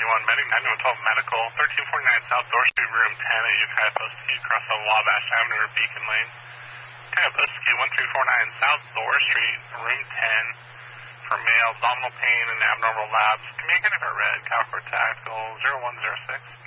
Medical, 1349 South Door Street, room 10 at Ukiah Post across the Wabash Avenue or Beacon Lane. Ukiah Post 1349 South Door Street, room 10 for male abdominal pain and abnormal labs. Communicate if it read, California Tactical 0106.